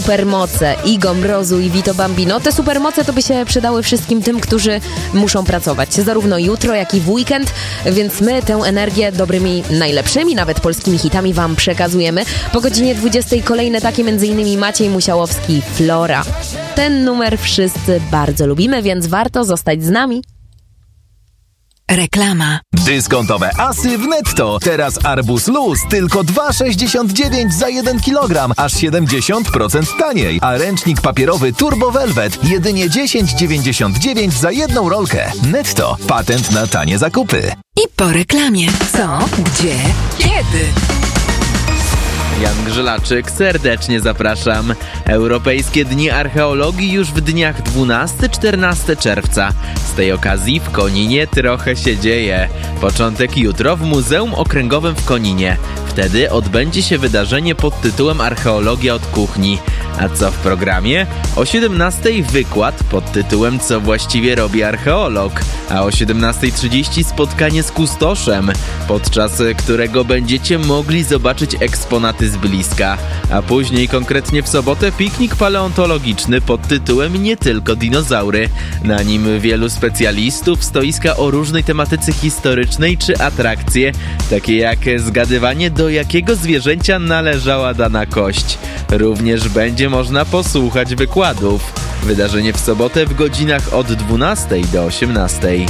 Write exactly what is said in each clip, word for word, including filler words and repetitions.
Supermoce Igo Mrozu i Vito Bambino. Te supermoce to by się przydały wszystkim tym, którzy muszą pracować, zarówno jutro, jak i w weekend, więc my tę energię dobrymi, najlepszymi nawet polskimi hitami wam przekazujemy. Po godzinie dwudziestej kolejne takie m.in. Maciej Musiałowski, Flora. Ten numer wszyscy bardzo lubimy, więc warto zostać z nami. Reklama. Dyskontowe asy w Netto. Teraz arbuz luz tylko dwa sześćdziesiąt dziewięć za jeden kilogram, aż siedemdziesiąt procent taniej. A ręcznik papierowy Turbo Velvet jedynie dziesięć dziewięćdziesiąt dziewięć za jedną rolkę. Netto. Patent na tanie zakupy. I po reklamie. Co? Gdzie? Kiedy? Jan Grzelaczyk, serdecznie zapraszam. Europejskie Dni Archeologii już w dniach dwunastego do czternastego czerwca. Z tej okazji w Koninie trochę się dzieje. Początek jutro w Muzeum Okręgowym w Koninie. Wtedy odbędzie się wydarzenie pod tytułem Archeologia od kuchni. A co w programie? O siedemnastej wykład pod tytułem Co właściwie robi archeolog? A o siedemnasta trzydzieści spotkanie z kustoszem, podczas którego będziecie mogli zobaczyć eksponaty z bliska. A później, konkretnie w sobotę, piknik paleontologiczny pod tytułem Nie tylko dinozaury. Na nim wielu specjalistów, stoiska o różnej tematyce historycznej czy atrakcje, takie jak zgadywanie, do jakiego zwierzęcia należała dana kość. Również będzie można posłuchać wykładów. Wydarzenie w sobotę w godzinach od dwunastej do osiemnastej.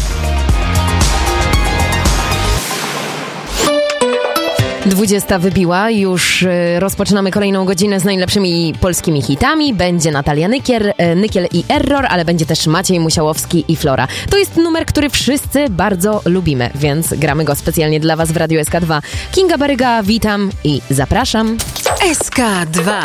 dwudziesta wybiła, już y, rozpoczynamy kolejną godzinę z najlepszymi polskimi hitami. Będzie Natalia Nykiel, y, Nykiel i Error, ale będzie też Maciej Musiałowski i Flora. To jest numer, który wszyscy bardzo lubimy, więc gramy go specjalnie dla was w Radiu S K dwa. Kinga Baryga, witam i zapraszam. S K dwa.